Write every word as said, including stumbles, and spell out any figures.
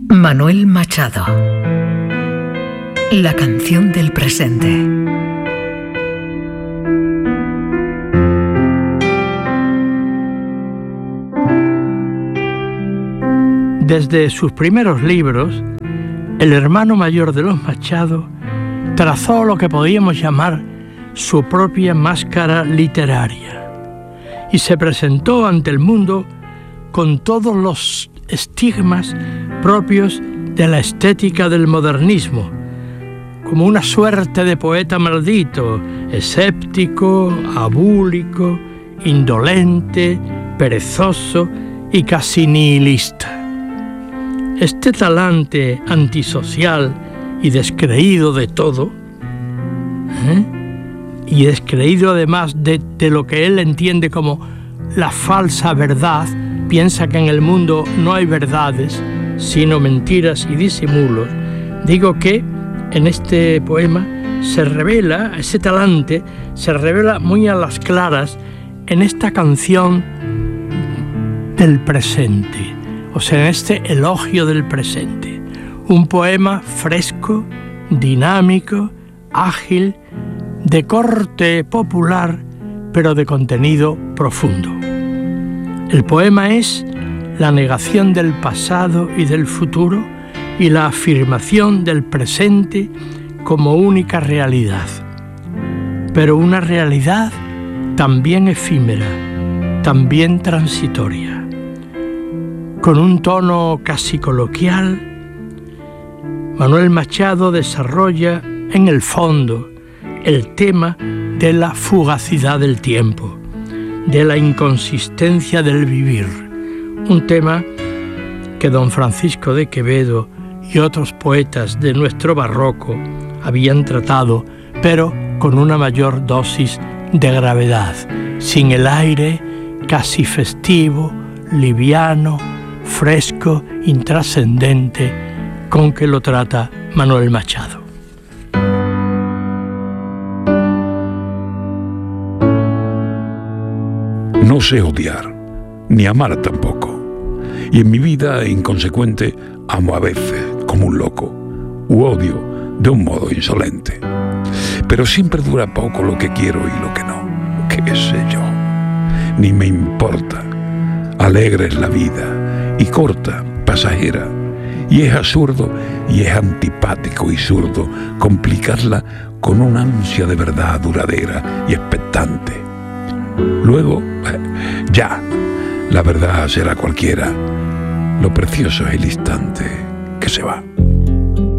Manuel Machado. La canción del presente. Desde sus primeros libros, el hermano mayor de los Machado trazó lo que podíamos llamar su propia máscara literaria y se presentó ante el mundo con todos los estigmas propios de la estética del modernismo, como una suerte de poeta maldito, escéptico, abúlico, indolente, perezoso y casi nihilista. Este talante antisocial y descreído de todo, ¿eh? y descreído además de, de lo que él entiende como la falsa verdad, piensa que en el mundo no hay verdades, sino mentiras y disimulos. Digo que en este poema se revela, ese talante se revela muy a las claras en esta canción del presente, o sea, en este elogio del presente. Un poema fresco, dinámico, ágil, de corte popular, pero de contenido profundo. El poema es la negación del pasado y del futuro y la afirmación del presente como única realidad, pero una realidad también efímera, también transitoria. Con un tono casi coloquial, Manuel Machado desarrolla en el fondo el tema de la fugacidad del tiempo, de la inconsistencia del vivir, un tema que don Francisco de Quevedo y otros poetas de nuestro barroco habían tratado, pero con una mayor dosis de gravedad, sin el aire casi festivo, liviano, fresco, intrascendente con que lo trata Manuel Machado. No sé odiar, ni amar tampoco. Y en mi vida inconsecuente amo a veces como un loco, u odio de un modo insolente. Pero siempre dura poco lo que quiero y lo que no, qué sé yo. Ni me importa. Alegre es la vida, y corta, pasajera. Y es absurdo y es antipático y zurdo complicarla con una ansia de verdad duradera y expectante. Luego, ya, la verdad será cualquiera. Lo precioso es el instante que se va.